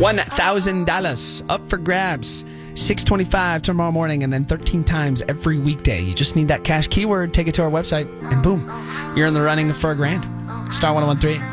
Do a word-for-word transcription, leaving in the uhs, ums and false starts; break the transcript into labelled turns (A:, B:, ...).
A: one thousand dollars up for grabs. six twenty-five tomorrow morning, and then thirteen times every weekday. You just need that cash keyword, take it to our website, and boom, you're in the running for a grand. Star one oh one three.